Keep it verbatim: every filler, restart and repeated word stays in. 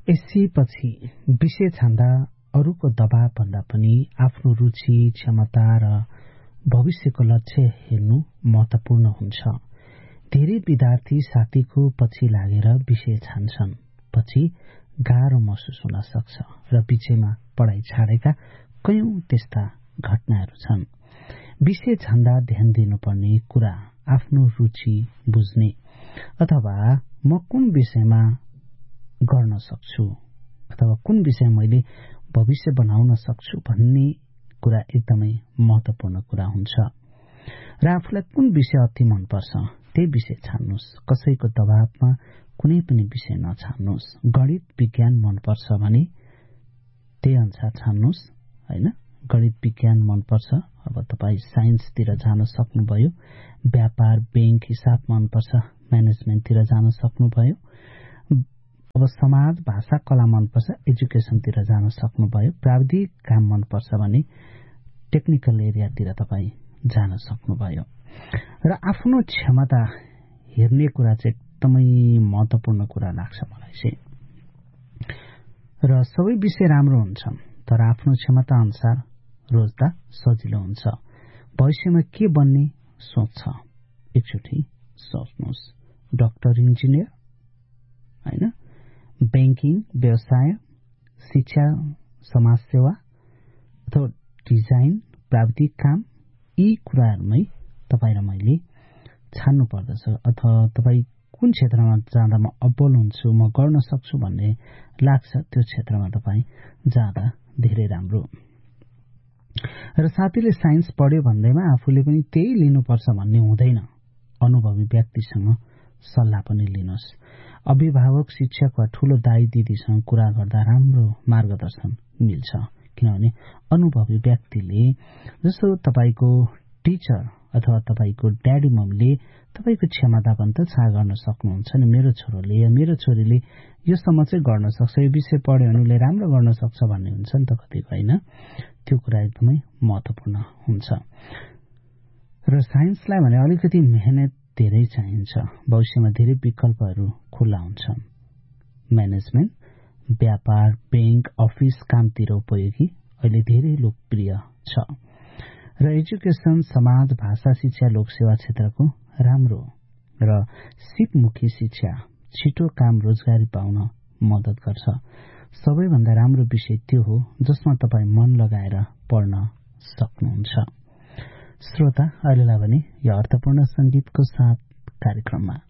यसैपछि विषय छान्दा अरूको दबाव भन्दा पनि आफ्नो रुचि, क्षमता र भविष्यको लक्ष्य हेर्नु महत्त्वपूर्ण हुन्छ। धेरै विद्यार्थी साथीको पछि लागेर विषय छान्छन्, पछि गाह्रो महसुस हुन सक्छ र बीचैमा पढाइ छाडेका कयौं त्यस्ता घटनाहरू छन्। विषय छान्दा ध्यान दिनुपर्ने कुरा आफ्नो रुचि बुझ्ने अथवा म कुन विषयमा गर्न सक्छु अथवा कुन विषय मैले भविष्य बनाउन सक्छु भन्ने कुरा एकदमै महत्त्वपूर्ण कुरा हुन्छ र आफूलाई कुन विषय अति मनपर्छ त्यही विषय छान्नुस्। कसैको दबावमा कुनै पनि विषय नछान्नुस्। गणित विज्ञान मनपर्छ भने त्यही अनुसार छान्नुस्, हैन? गणित विज्ञान मनपर्छ, अब तपाईँ साइन्सतिर जान सक्नुभयो। व्यापार, बैंक, हिसाब मनपर्छ, म्यानेजमेन्टतिर जान सक्नुभयो। अब समाज, भाषा, कला मनपर्छ, एजुकेसनतिर जान सक्नुभयो। प्राविधिक काम मनपर्छ भने टेक्निकल एरियातिर तपाईँ जान सक्नुभयो। र आफ्नो क्षमता हेर्ने कुरा चाहिँ एकदमै महत्त्वपूर्ण कुरा लाग्छ मलाई चाहिँ। र सबै विषय राम्रो हुन्छन्, तर आफ्नो क्षमता अनुसार रोज्दा सजिलो हुन्छ। भविष्यमा के बन्ने सोच छ, एकचोटि सोच्नुहोस्। डाक्टर, इन्जिनियर, हैन? बैंकिङ, व्यवसाय, शिक्षा, समाजसेवा अथवा डिजाइन, प्राविधिक काम, यी कुराहरूमै तपाईँ र मैले छान्नु पर्दछ। अथवा तपाईँ कुन क्षेत्रमा जाँदा म अब्बल हुन्छु, म गर्न सक्छु भन्ने लाग्छ, त्यो क्षेत्रमा तपाईँ जाँदा धेरै राम्रो। र साथीले साइन्स पढ्यो भन्दैमा आफूले पनि त्यही लिनुपर्छ भन्ने हुँदैन। अनुभवी व्यक्तिसँग सल्लाह पनि लिनुहोस्। अभिभावक, शिक्षक वा ठूलो दाई दिदीसँग कुरा गर्दा राम्रो मार्गदर्शन मिल्छ, किनभने अनुभवी व्यक्तिले, जस्तो तपाईको टिचर अथवा तपाईको ड्याडी मम्मीले तपाईको क्षमता पनि त थाहा गर्न सक्नुहुन्छ नि। मेरो छोरोले या मेरो छोरीले योसम्म चाहिँ गर्न सक्छ, यो विषय पढ्यो भने उसले राम्रो गर्न सक्छ भन्ने हुन्छ नि त कतिको, हैन? त्यो कुरा एकदमै महत्त्वपूर्ण हुन्छ। र साइन्सलाई भने अलिकति मेहनत धेरै चाहिन्छ। भविष्यमा धेरै विकल्पहरू खुल्ला हुन्छन्। म्यानेजमेन्ट, व्यापार, बैंक, अफिस कामतिर उपयोगी अहिले धेरै लोकप्रिय छ। र एजुकेसन, समाज, भाषा, शिक्षा, लोकसेवा क्षेत्रको राम्रो र सिपमुखी शिक्षा छिटो काम रोजगारी पाउन मद्दत गर्छ। सबैभन्दा राम्रो विषय त्यो हो जसमा तपाईँ मन लगाएर पढ्न सक्नुहुन्छ। श्रोता, अहिलेलाई भने यो अर्थपूर्ण संगीतको साथ कार्यक्रममा